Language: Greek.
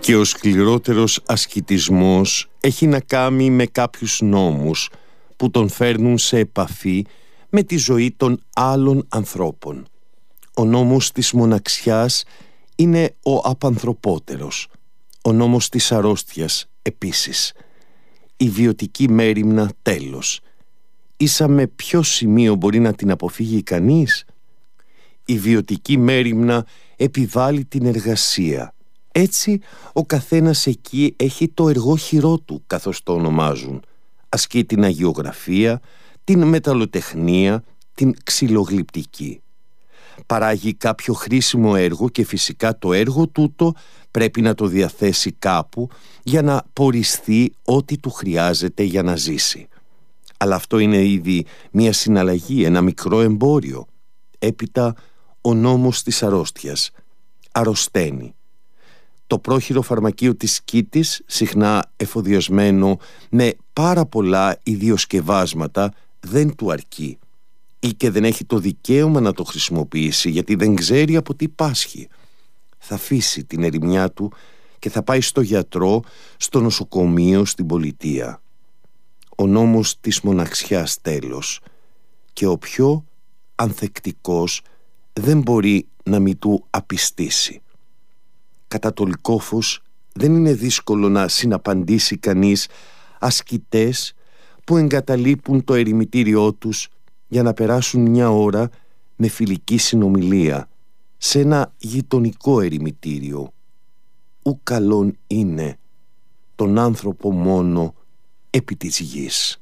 Και ο σκληρότερος ασκητισμός έχει να κάνει με κάποιους νόμους που τον φέρνουν σε επαφή με τη ζωή των άλλων ανθρώπων. Ο νόμος της μοναξιάς είναι ο απανθρωπότερος. Ο νόμος της αρρώστιας επίσης. Η βιωτική μέριμνα τέλος. Ίσα με ποιο σημείο μπορεί να την αποφύγει κανείς? Η βιωτική μέριμνα επιβάλλει την εργασία. Έτσι ο καθένας εκεί έχει το εργόχειρό του, καθώς το ονομάζουν. Ασκεί την αγιογραφία, την μεταλλοτεχνία, την ξυλογλυπτική. Παράγει κάποιο χρήσιμο έργο και φυσικά το έργο τούτο πρέπει να το διαθέσει κάπου για να ποριστεί ό,τι του χρειάζεται για να ζήσει. Αλλά αυτό είναι ήδη μια συναλλαγή, ένα μικρό εμπόριο. Έπειτα ο νόμος της αρρώστιας. Αρρωσταίνει. Το πρόχειρο φαρμακείο της Κίτης, συχνά εφοδιασμένο με πάρα πολλά ιδιοσκευάσματα, δεν του αρκεί ή και δεν έχει το δικαίωμα να το χρησιμοποιήσει γιατί δεν ξέρει από τι πάσχει. Θα αφήσει την ερημιά του και θα πάει στο γιατρό, στο νοσοκομείο, στην πολιτεία. Ο νόμος της μοναξιάς τέλος, και ο πιο ανθεκτικός δεν μπορεί να μη του απιστήσει. Κατά το Λυκόφος δεν είναι δύσκολο να συναπαντήσει κανείς ασκητές που εγκαταλείπουν το ερημητήριό τους για να περάσουν μια ώρα με φιλική συνομιλία σε ένα γειτονικό ερημητήριο. Ου καλόν είναι τον άνθρωπο μόνο επί της γης.